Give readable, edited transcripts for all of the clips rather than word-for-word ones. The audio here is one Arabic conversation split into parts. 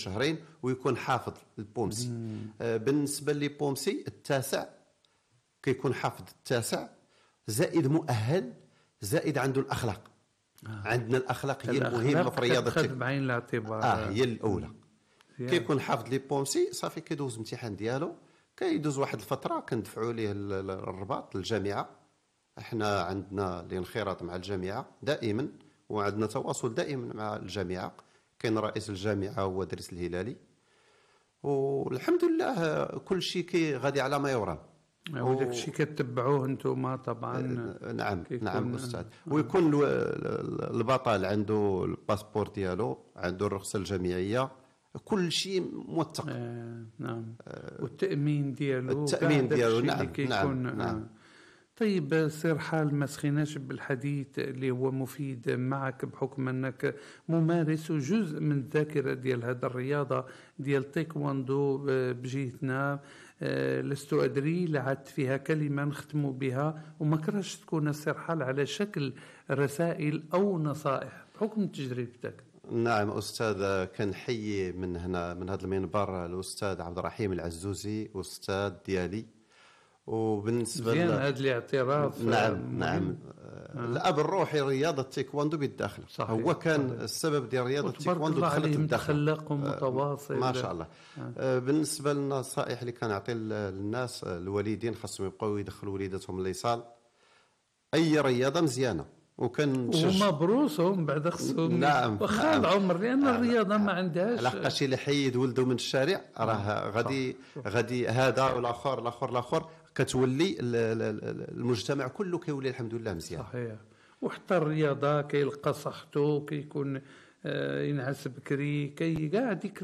شهرين ويكون حافظ البومسي. بالنسبه لبومسي التاسع كيكون حافظ التاسع زائد مؤهل زائد عنده الاخلاق. عندنا الاخلاق هي المهمه في رياضه خد بعين الاعتبار. هي الاولى. كيكون حافظ لي بومسي صافي كيدوز الامتحان ديالو، كيدوز واحد الفتره كندفعوا ليه الرباط للجامعه. احنا عندنا الانخراط مع الجامعه دائما، وعندنا تواصل دائما مع الجامعه. كاين رئيس الجامعه هو دريس الهلالي، والحمد لله كل شيء غادي على ما يرام. وداك الشيء كتبعوه انتم طبعا. نعم استاذ. ويكون البطل عنده الباسبور ديالو، عنده الرخصه الجامعيه، كل شيء موثق. نعم. والتامين ديالو نعم. طيب سير حال ما سخيناش بالحديث اللي هو مفيد معك بحكم انك ممارس وجزء من الذاكره ديال هذه الرياضه ديال تايكواندو بجهتنا. لست ادري لعدت فيها كلمه نختم بها وما كرهش تكون سير حال على شكل رسائل او نصائح بحكم تجربتك. نعم أستاذ، كنحيي من هنا من هذا المنبر الأستاذ عبد الرحيم العزوزي أستاذ ديالي. وبالنسبة هذا الاعتراف نعم الأب الروحي رياضة تايكواندو بالداخل. هو كان السبب ديال رياضة تايكواندو دخلت الداخل. متخلق ومتواصل ما شاء الله. بالنسبة للنصائح اللي كنعطي للناس، الوالدين خاصهم يبقاو يدخلوا وليداتهم ليصال. أي رياضة مزيانة ومبروسهم بعد خصهم. نعم. واخا العمر، لان الرياضه ما عندهاش لحقاش اللي حيد ولده من الشارع راه غادي هذا والاخر كتولي المجتمع كله كيولي الحمد لله مزيان. صحيح. وحتى الرياضه كيلقى صحته، كيكون ينعس بكري، كي كاع ديك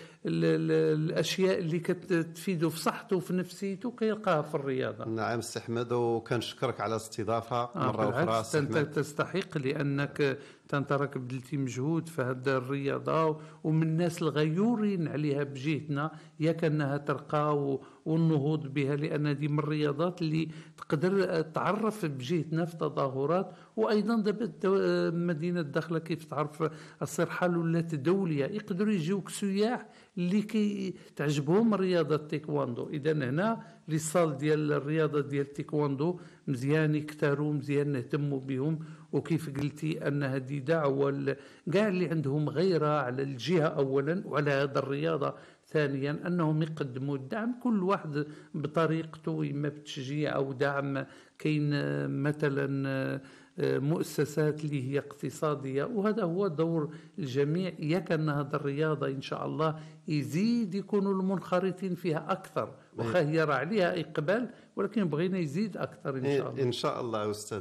الاشياء اللي كتفيدو في صحته وفي نفسيته كيلقاها في الرياضه. نعم سي احمد، وكنشكرك على الاستضافه مره اخرى. انت تستحق، لانك تنترك بذلتي مجهود في هذه الرياضه، ومن الناس الغيورين عليها بجهتنا ياك انها ترقى والنهوض بها، لان دي من الرياضات اللي تقدر تعرف بجهتنا في تظاهرات. وايضا دابا مدينه داخله كيف تعرف الصير حال ولات دوليه، يقدروا يجيوك سياح اللي كي تعجبهم رياضه التايكواندو. اذا هنا لي صال ديال الرياضه ديال التايكواندو مزيان يكتروا، مزيان نهتموا بهم. وكيف قلتي ان هذه دعوه كاع اللي عندهم غيره على الجهه اولا وعلى هذا الرياضه ثانيا، انهم يقدموا الدعم كل واحد بطريقته، اما بتشجيع او دعم. كاين مثلا مؤسسات اللي هي اقتصاديه، وهذا هو دور الجميع. ياك ان هذه الرياضه ان شاء الله يزيد يكونوا المنخرطين فيها اكثر، وخا هي راه عليها اقبال، ولكن بغينا يزيد اكثر ان شاء الله. ان شاء الله استاذ.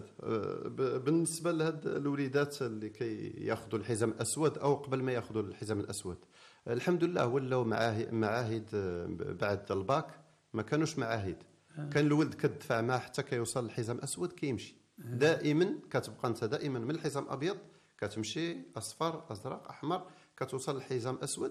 بالنسبه لهاد الوليدات اللي ياخذوا الحزام الاسود او قبل ما ياخذوا الحزام الاسود، الحمد لله ولاو معاهد بعد الباك. ما كانوش معاهد، كان الولد كتدفع معاه حتى كيوصل الحزام الاسود كيمشي. دائما كتبقى انت دائما من الحزام ابيض كتمشي اصفر ازرق احمر كتوصل للحزام اسود،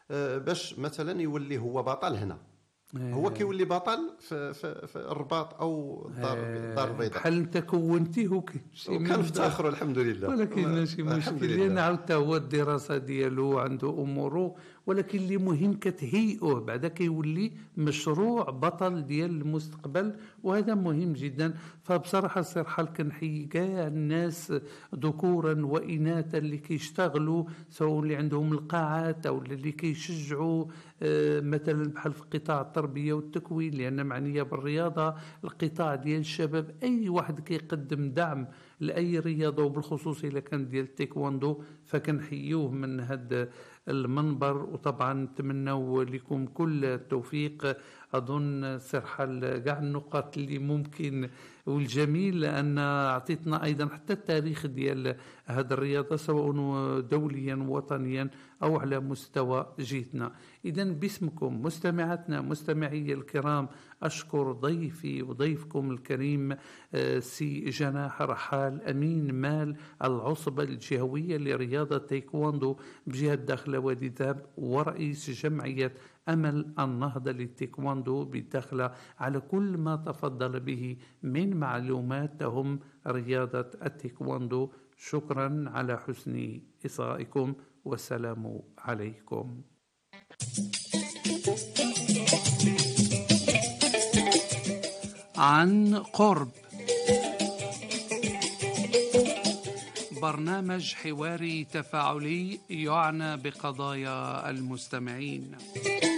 باش مثلا يولي هو بطل هنا. هو كيولي بطل في الرباط او الدار البيضاء. بحال انت كونتيه وكنفتخروا الحمد لله. ولكن ماشي مشكل، لان عاودت هو الدراسه ديالو عنده اموره، ولكن اللي مهم كتهيئوه بعدا كيولي مشروع بطل ديال المستقبل، وهذا مهم جدا. فبصراحه سير حال كنحيي كاع الناس ذكورا واناثا اللي كيشتغلوا، سواء اللي عندهم القاعات او اللي كيشجعوا مثلا بحال في قطاع التربيه والتكوين، لان معنيه بالرياضه القطاع ديال الشباب. اي واحد كيقدم دعم لاي رياضه، وبالخصوص الا كان ديال التايكواندو، فكنحيوه من هذا المنبر. وطبعا نتمنوا لكم كل التوفيق. اظن سرحل كاع النقاط اللي ممكن، والجميل لان اعطيتنا ايضا حتى التاريخ ديال هذه الرياضه سواء دوليا وطنيا او على مستوى جهتنا. اذا باسمكم مستمعاتنا مستمعي الكرام اشكر ضيفي وضيفكم الكريم سي جناح رحال امين مال العصبه الجهويه لرياضه تايكواندو بجهه داخله وادي ذهب، ورئيس جمعيه أمل النهضة للتايكواندو بالداخلة، على كل ما تفضل به من معلومات تهم رياضة التايكواندو. شكرا على حسن إصغائكم والسلام عليكم. عن قرب، برنامج حواري تفاعلي يعنى بقضايا المستمعين.